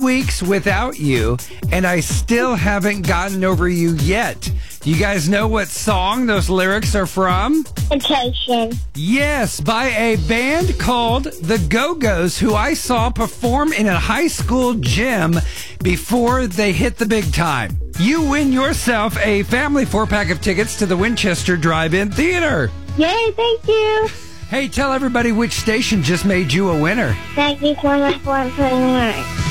weeks without you, and I still haven't gotten over you yet. Do you guys know what song those lyrics are from? Vacation. Yes, by a band called The Go-Go's, who I saw perform in a high school gym before they hit the big time. You win yourself a family 4-pack of tickets to the Winchester Drive-In Theater. Yay, thank you. Hey, tell everybody which station just made you a winner. 94.1.